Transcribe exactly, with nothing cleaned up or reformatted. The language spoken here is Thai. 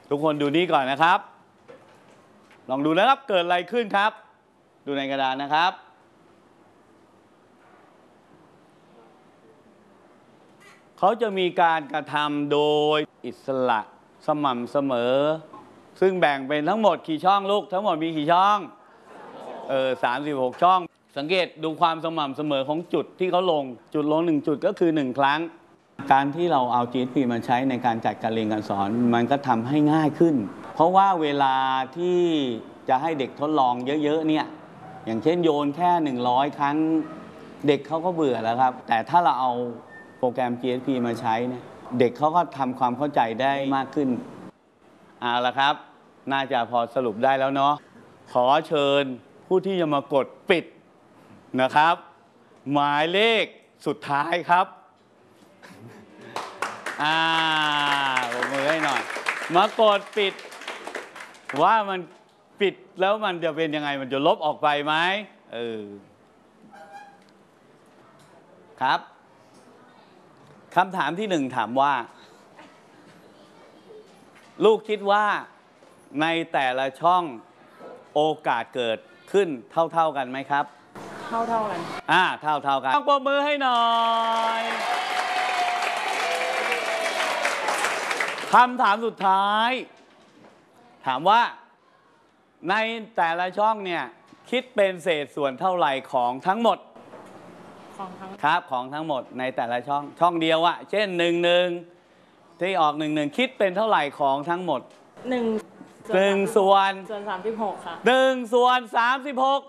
ทุกคนดูนี่ก่อนนะครับลองดูนะครับเกิดอะไรขึ้นครับดูในกระดานนะครับเขาจะมีการกระทำโดยอิสระสม่ำเสมอซึ่งแบ่งเป็นทั้งหมดกี่ช่องลูกทั้งหมดมีกี่ช่องเออสามสิบหกช่องสังเกตดูความสม่ำเสมอของจุดที่เขาลงจุดลงหนึ่งจุดก็คือหนึ่งครั้งการที่เราเอา จี เอส พี มาใช้ในการจัดการเรียนการสอนมันก็ทำให้ง่ายขึ้นเพราะว่าเวลาที่จะให้เด็กทดลองเยอะๆเนี่ยอย่างเช่นโยนแค่หนึ่งร้อยครั้งเด็กเขาก็เบื่อแล้วครับแต่ถ้าเราเอาโปรแกรม จี เอส พี มาใช้เนี่ยเด็กเขาก็ทำความเข้าใจได้มากขึ้นเอาละครับน่าจะพอสรุปได้แล้วเนาะขอเชิญผู้ที่จะมากดปิดนะครับหมายเลขสุดท้ายครับอ่าผมมือให้หน่อยมากดปิดว่ามันปิดแล้วมันจะเป็นยังไงมันจะลบออกไปไหมเออครับคำถามที่หนึ่งถามว่าลูกคิดว่าในแต่ละช่องโอกาสเกิดขึ้นเท่าๆกันไหมครับเท่าๆกันอ่าเท่าๆกันต้องปรบมือให้หน่อยคำถามสุดท้ายถามว่าในแต่ละช่องเนี่ยคิดเป็นเศษส่วนเท่าไหร่ของทั้งหมดของทั้งครับของทั้งหมดในแต่ละช่องช่องเดียวอะเช่นหนึ่งหนึ่งที่ออกหนึ่งหนึ่งคิดเป็นเท่าไหร่ของทั้งหมดหนึ่งหนึ่งส่วนส่วนสามสิบหกค่ะหนึ่งส่วนสามสิบหก